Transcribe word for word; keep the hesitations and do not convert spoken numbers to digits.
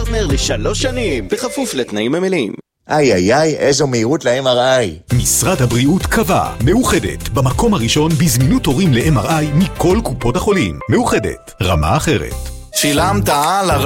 פרטנר לשלוש שנים, בכפוף לתנאים המלאים. איי איי איי, איזו מהירות ל-אם אר איי. משרד הבריאות קבע, מאוחדת, במקום הראשון בזמינות תורים ל-אם אר איי מכל קופות החולים. מאוחדת, רמה אחרת. שילמת על